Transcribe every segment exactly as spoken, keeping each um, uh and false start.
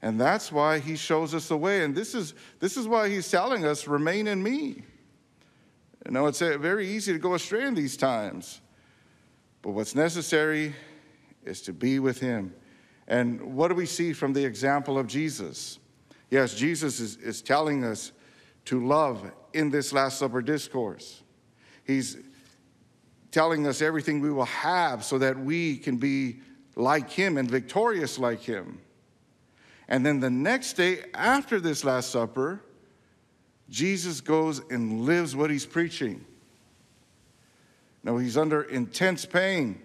And that's why he shows us the way. And this is, this is why he's telling us, remain in me. You know, it's very easy to go astray in these times. But what's necessary is to be with him. And what do we see from the example of Jesus? Yes, Jesus is, is telling us to love in this Last Supper discourse. He's telling us everything we will have so that we can be like him and victorious like him. And then the next day after this Last Supper, Jesus goes and lives what he's preaching. No, he's under intense pain,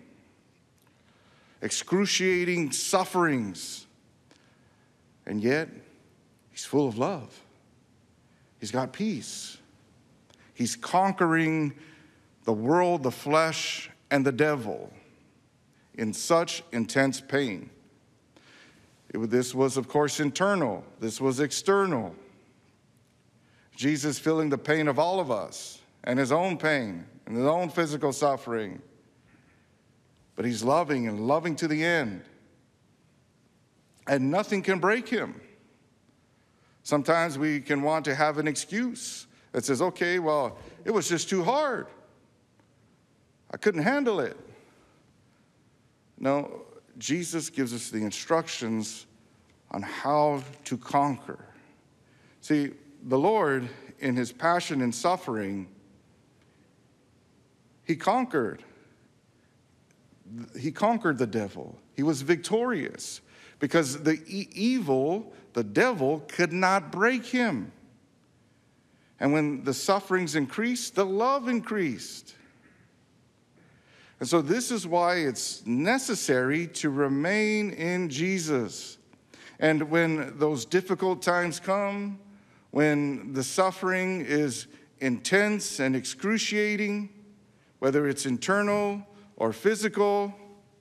excruciating sufferings, and yet he's full of love. He's got peace. He's conquering the world, the flesh, and the devil in such intense pain. It, this was, of course, internal. This was external. Jesus feeling the pain of all of us and his own pain and his own physical suffering. But he's loving and loving to the end. And nothing can break him. Sometimes we can want to have an excuse that says, okay, well, it was just too hard. I couldn't handle it. No, Jesus gives us the instructions on how to conquer. See, the Lord, in his passion and suffering, he conquered. He conquered the devil. He was victorious because the e- evil, the devil, could not break him. And when the sufferings increased, the love increased. And so this is why it's necessary to remain in Jesus. And when those difficult times come, when the suffering is intense and excruciating, whether it's internal or physical,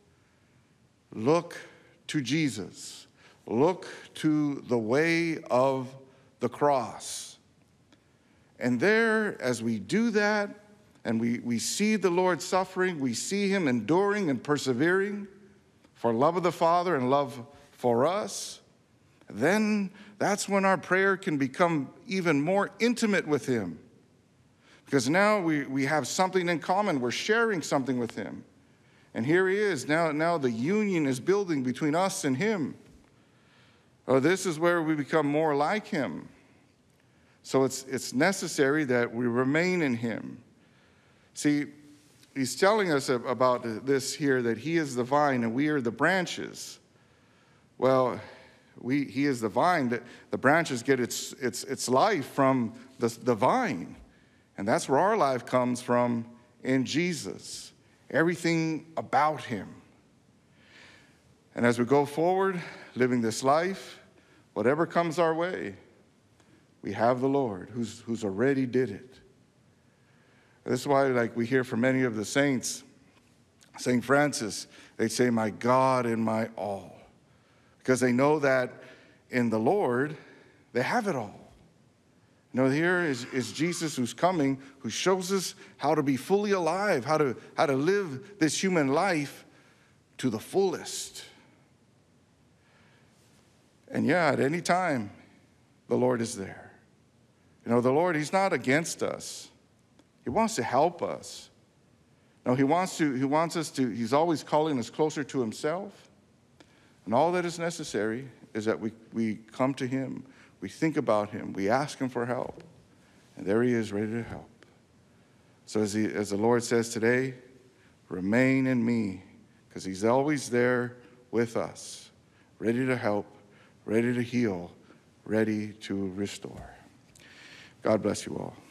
look to Jesus. Look to the way of the cross. And there, as we do that, and we, we see the Lord suffering, we see him enduring and persevering for love of the Father and love for us, then that's when our prayer can become even more intimate with him. Because now we, we have something in common. We're sharing something with him. And here he is. Now, now the union is building between us and him. Oh, this is where we become more like him. So it's, it's necessary that we remain in him. See, he's telling us about this here, that he is the vine and we are the branches. Well, we, he is the vine. That the branches get its, its, its life from the, the vine. And that's where our life comes from, in Jesus. Everything about him. And as we go forward, living this life, whatever comes our way, we have the Lord who's, who's already did it. This is why, like we hear from many of the saints, Saint Francis, they say, my God and my all. Because they know that in the Lord, they have it all. You know, here is, is Jesus who's coming, who shows us how to be fully alive, how to, how to live this human life to the fullest. And yeah, at any time, the Lord is there. You know, the Lord, he's not against us. He wants to help us. No, he wants to, he wants us to, he's always calling us closer to himself. And all that is necessary is that we, we come to him, we think about him, we ask him for help. And there he is, ready to help. So as, he, as the Lord says today, remain in me, because he's always there with us, ready to help, ready to heal, ready to restore. God bless you all.